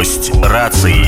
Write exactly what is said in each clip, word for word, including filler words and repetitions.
Госць рацыі.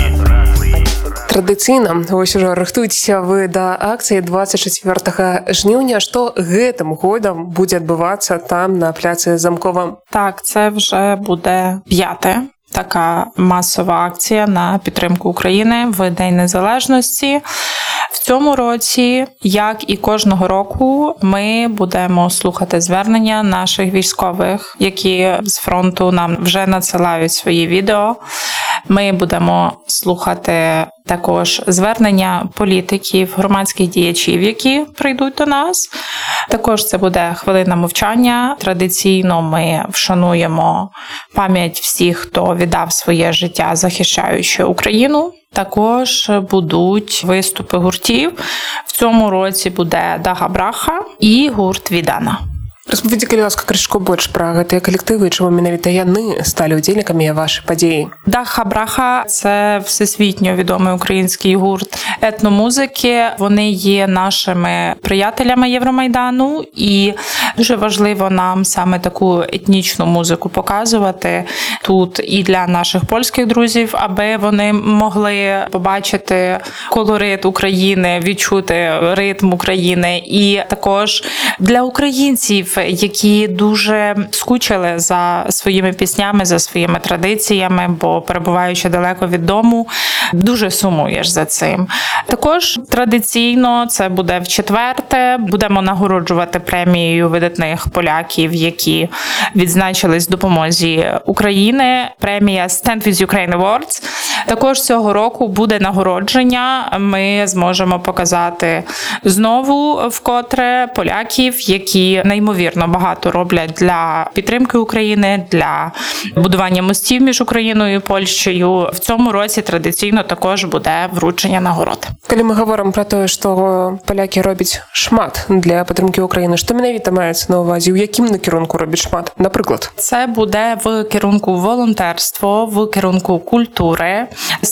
Традыцыйна, вось ужо рыхтуйцеся вы да акцыі двадцать чацвёртага жніўня. Што гэтым годам будзе адбывацца там на пляцы Замкова? Так, це вже буде п'яте. Така масова акція на підтримку України в День Незалежності. В цьому році, як і кожного року, ми будемо слухати звернення наших військових, які з фронту нам вже надсилають свої відео. Ми будемо слухати також звернення політиків, громадських діячів, які прийдуть до нас. Також це буде хвилина мовчання. Традиційно ми вшануємо пам'ять всіх, хто віддав своє життя, захищаючи Україну. Також будуть виступи гуртів. В цьому році буде Дага Браха і гурт Відана. Распавядзі, калі ласка, крышку больш пра гэтыя калектывы, чаму менавіта яны сталі удзельнікамі вашай падзеі? Дага Браха – це всесвітньо відомий український гурт етномузики. Вони є нашими приятелями Євромайдану, і дуже важливо нам саме таку етнічну музику показувати тут і для наших польських друзів, аби вони могли побачити колорит України, відчути ритм України, і також для українців, які дуже скучили за своїми піснями, за своїми традиціями, бо перебуваючи далеко від дому, дуже сумуєш за цим. Також традиційно це буде в четверте. Будемо нагороджувати премією видатних поляків, які відзначились в допомозі України. Премія Stand with Ukraine Awards. Також цього року буде нагородження. Ми зможемо показати знову вкотре поляків, які неймовірно багато роблять для підтримки України, для будування мостів між Україною і Польщею. В цьому році традиційно також буде вручення нагород. Коли ми говоримо про те, що поляки роблять шмат для підтримки України, що менавіта мається на увазі? У яким накерунку роблять шмат, наприклад? Це буде в керунку волонтерства, в керунку культури,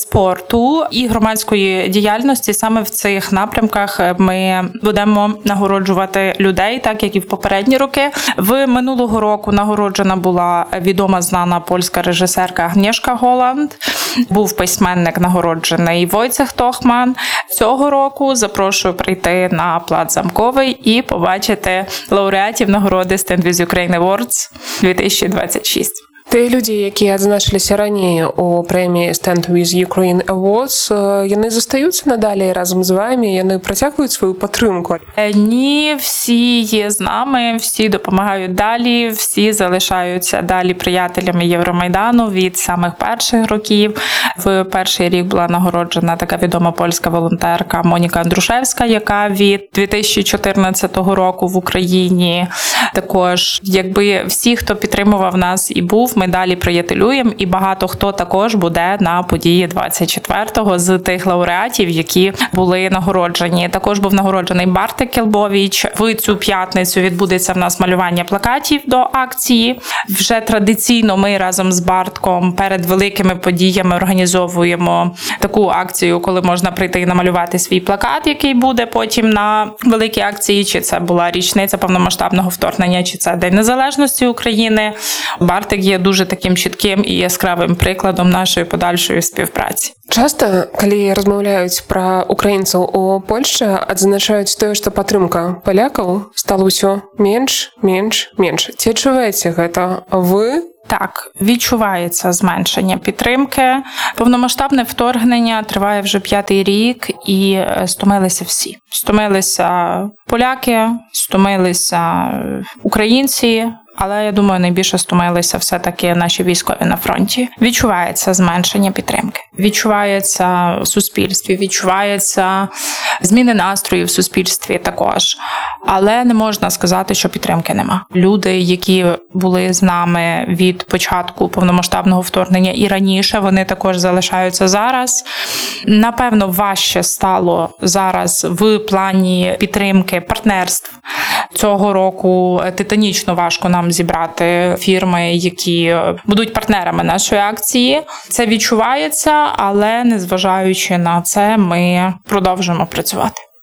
спорту і громадської діяльності. Саме в цих напрямках ми будемо нагороджувати людей, так як і в попередні роки. В минулого року нагороджена була відома знана польська режисерка Агнєшка Голланд. Був письменник нагороджений Войцех Тохман. Цього року запрошую прийти на плац Замковий і побачити лауреатів нагороди Stand with Ukraine Awards дві тисячі двадцять шість. Тыя людзі, якія адзначыліся раней у прэміі Stand with Ukraine Awards, яны застаюцца надалей разам з вами, яны працягваюць свою падтрымку? Ні, всі є з нами, всі допомагають далі, всі залишаються далі приятелями Євромайдану від самих перших років. В перший рік була нагороджена така відома польська волонтерка Моніка Андрушевська, яка від дві тисячі чотирнадцятого року в Україні. Також, якби всі, хто підтримував нас і був, ми далі приятелюємо, і багато хто також буде на події двадцять четвертого з тих лауреатів, які були нагороджені. Також був нагороджений Бартик Кілбович. В цю п'ятницю відбудеться в нас малювання плакатів до акції. Вже традиційно ми разом з Бартком перед великими подіями організовуємо таку акцію, коли можна прийти і намалювати свій плакат, який буде потім на великій акції, чи це була річниця повномасштабного вторгнення, чи це День Незалежності України. Бартик є дуже таким чітким і яскравим прикладом нашої подальшої співпраці. Часто, калі размаўляюць пра украінцаў у Польшчы, адзначаюць тое, што падтрымка палякаў стала ўсё менш, менш, менш. Ці адчуваеце гэта вы? Так, відчувається зменшення підтримки. Повномасштабне вторгнення триває вже п'ятий рік, і стомилися всі. Стомилися поляки, стомилися українці, але, я думаю, найбільше стомилися все-таки наші військові на фронті. Відчувається зменшення підтримки. Відчувається в суспільстві, відчувається зміни настрою в суспільстві також. Але не можна сказати, що підтримки нема. Люди, які були з нами від початку повномасштабного вторгнення і раніше, вони також залишаються зараз. Напевно, важче стало зараз в плані підтримки партнерств. Цього року титанічно важко нам зібрати фірми, які будуть партнерами нашої акції. Це відчувається, але незважаючи на це, ми продовжуємо працювати.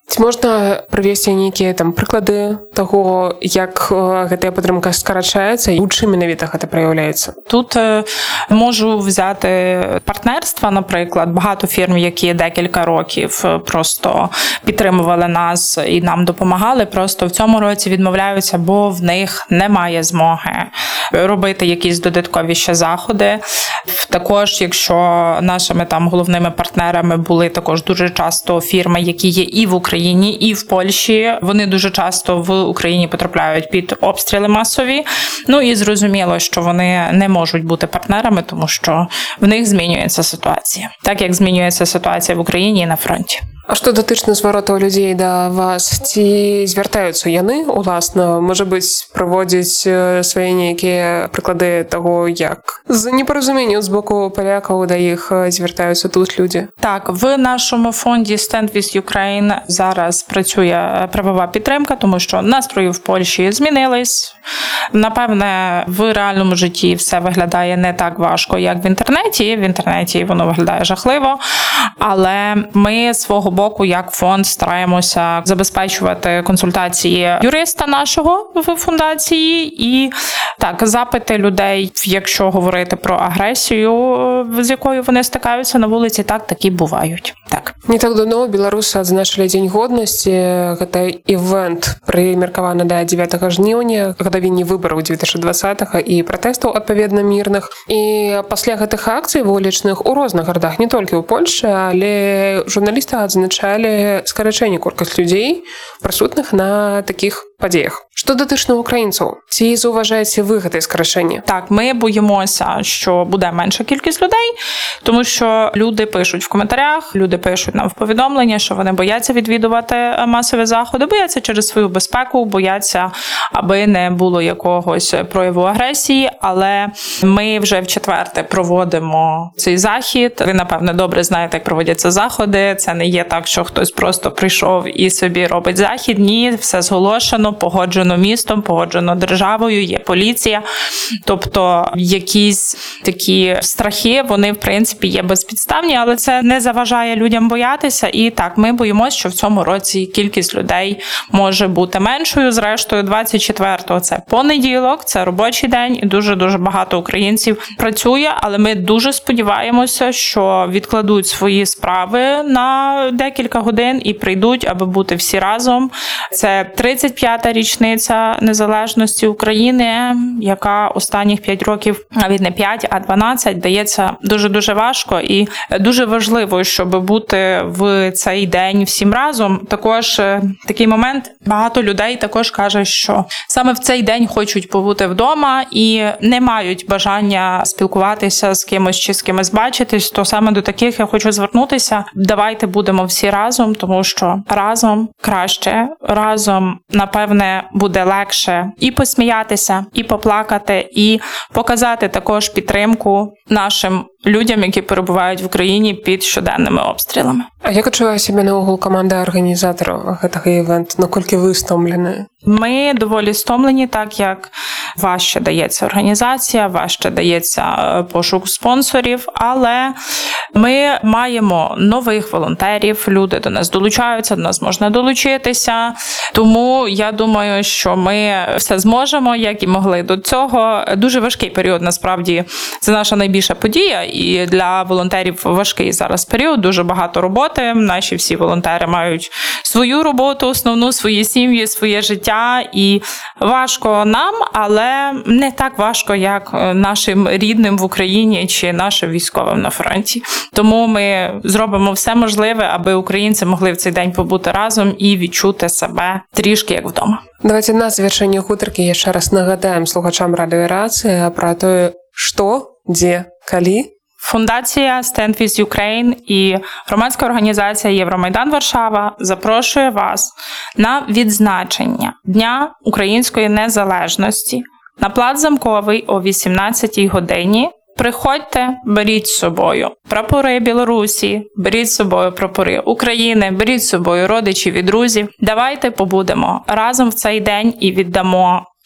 Ці можна прывесці нейкія там прыклады таго, як гэтая падтрымка скарачаецца і у чым менавіта гэта праяўляецца? Тут можу взяти партнерства, наприклад, багато фірм, які декілька років просто підтримували нас і нам допомагали, просто в цьому році відмовляються, бо в них немає змоги робити якісь додаткові ще заходи. Також, якщо нашими там головними партнерами були також дуже часто фірми, які є і в Україні, і в Польщі, вони дуже часто в Україні потрапляють під обстріли масові. Ну і зрозуміло, що вони не можуть бути партнерами, тому що в них змінюється ситуація. Так, як змінюється ситуація в Україні і на фронті. А што датычна зваротаў людзей да вас, ці звяртаюцца яны уласна, можа быць, праводзіць свае нейкія прыклады таго, як з непаразуменню з боку палякаў да іх звяртаюцца тут людзі? Так, в нашому фонді Stand with Ukraine зараз працює правова підтримка, тому що настрої в Польщі змінились. Напевне, в реальному житті все виглядає не так важко, як в інтернеті. В інтернеті воно виглядає жахливо, але ми свого боку, як фонд, стараємося забезпечувати консультації юриста нашого в фундації і так, запити людей, якщо говорити про агресію, з якою вони стикаються на вулиці, так, такі бувають. Так. Не так давно беларусы адзначылі Дзень годнасці. Гэта івент прымеркаваны да дзевятага жніўня, гадавінні выбараў две тысячи двадцатага і пратэстаў адпаведна мірных. І пасля гэтых акцый вулічных у розных гарадах, не толькі ў Польшчы, але журналісты адзначалі скарачэнне колькасць людзей, прысутных на такіх падзеях. Што датычна українців? Ці зауважаєте ви гэта скорочення? Так, ми боїмося, що буде менша кількість людей, тому що люди пишуть в коментарях, люди пишуть нам в повідомлення, що вони бояться відвідувати масові заходи, бояться через свою безпеку, бояться, аби не було якогось прояву агресії, але ми вже в четверте проводимо цей захід. Ви, напевне, добре знаєте, як проводяться заходи. Це не є так, що хтось просто прийшов і собі робить захід. Ні, все зголошено, погоджено містом, погоджено державою, є поліція. Тобто якісь такі страхи, вони, в принципі, є безпідставні, але це не заважає людям боятися. І так, ми боїмося, що в цьому році кількість людей може бути меншою. Зрештою, двадцять четвертого це понеділок, це робочий день, і дуже-дуже багато українців працює, але ми дуже сподіваємося, що відкладуть свої справи на декілька годин і прийдуть, аби бути всі разом. Це тридцять п'ята річниця незалежності України, яка останніх п'ять років, навіть не п'ять, а дванадцять, дається дуже-дуже важко. І дуже важливо, щоб бути в цей день всім разом. Також такий момент, багато людей також каже, що саме в цей день хочуть побути вдома і не мають бажання спілкуватися з кимось чи з кимось бачитись, то саме до таких я хочу звернутися. Давайте будемо всі разом, тому що разом краще, разом, напевне, буде легше і посміятися, і поплакати, і показати також підтримку нашим людям, які перебувають в Україні під щоденними обстрілами. А як адчувае сябе наогул каманда арганізатараў гэтага івенту? Наколькі ви стомлені? Ми доволі стомлені, так як важче дається організація, важче дається пошук спонсорів, але ми маємо нових волонтерів, люди до нас долучаються, до нас можна долучитися, тому я думаю, що ми все зможемо, як і могли до цього. Дуже важкий період, насправді, це наша найбільша подія, і для волонтерів важкий зараз період, дуже багато роботи, наші всі волонтери мають свою роботу, основну, свої сім'ї, своє життя, і важко нам, але не так важко, як нашим рідним в Україні чи нашим військовим на фронті. Тому ми зробимо все можливе, аби українці могли в цей день побути разом і відчути себе трішки як вдома. Давайте на завершэнне гутаркі яшчэ раз нагадаем слухачам радыёрацыі пра тое, што, дзе, калі. Фундація Stand with Ukraine і громадська організація Євромайдан Варшава запрошує вас на відзначення Дня Української Незалежності на плац Замковий о вісімнадцятій годині. Приходьте, беріть з собою прапори Білорусі, беріть з собою прапори України, беріть з собою родичів і друзів. Давайте побудемо разом в цей день і віддамо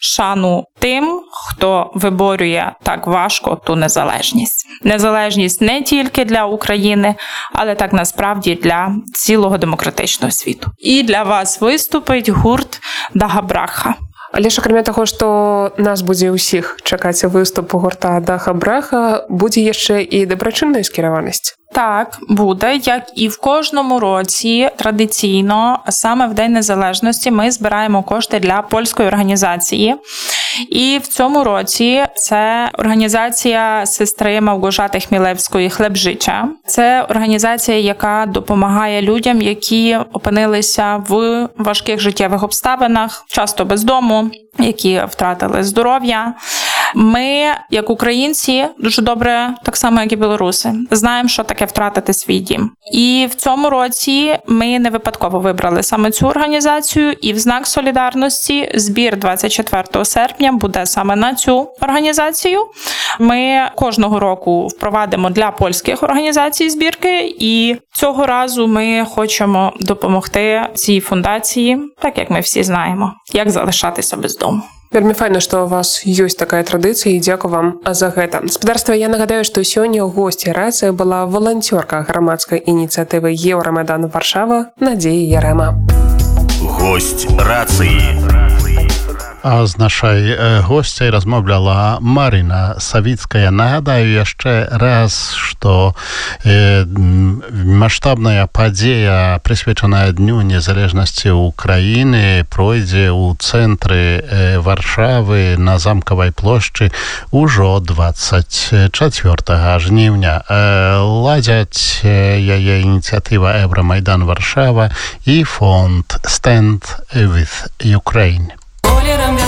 шану тим, хто виборює так важко ту незалежність. Незалежність не тільки для України, але так насправді для цілого демократичного світу. І для вас виступить гурт Даха-Браха. Але ж акрамя таго, што нас будзе ўсіх чакаць выступ гурта Даха-Браха, будзе яшчэ і дабрачынная скіраванасць. Так, буде, як і в кожному році традиційно, саме в День Незалежності ми збираємо кошти для польської організації. І в цьому році це організація сестри Мałgorzaty Chmielewskiej «Хлеб життя». Це організація, яка допомагає людям, які опинилися в важких життєвих обставинах, часто без дому, які втратили здоров'я. Ми, як українці, дуже добре, так само, як і білоруси, знаємо, що таке втратити свій дім. І в цьому році ми не випадково вибрали саме цю організацію, і в знак солідарності збір двадцять четвертого серпня буде саме на цю організацію. Ми кожного року впровадимо для польських організацій збірки, і цього разу ми хочемо допомогти цій фундації, так як ми всі знаємо, як залишатися без дому. Вельмі файна, што у вас ёсць такая традыцыя, і дзякую вам за гэта. Спадарства, я нагадаю, што сёння ў госці рацыі была валанцёрка грамадскай ініцыятывы Еўрамайдан Варшава Надзея Ярэма. Гость рацыі. А з нашай госцяй размаўляла Марина Савіцкая. Нагадаю яшчэ раз, што э, маштабная падзея, прысвечаная Дню незалежнасці Украіны, пройдзе ў цэнтры э, Варшавы на Замкавай плошчы ўжо двадцять чвёртага жніўня. Э, ладзяць э, яе ініцыятыва Еўрамайдан Варшава і фонд Stand with Ukraine.